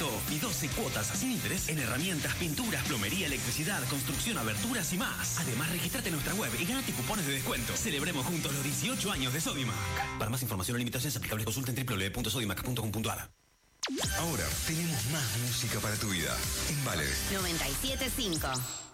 crédito y 12 cuotas sin interés en herramientas, pinturas, plomería, electricidad, construcción, aberturas y más. Además, registrate en nuestra web y gánate cupones de descuento. Celebremos juntos los 18 años de Sodimac. Para más información o limitaciones aplicables, consulta en www.sodimac.com.ar. Ahora tenemos más música para tu vida en Vale 97.5.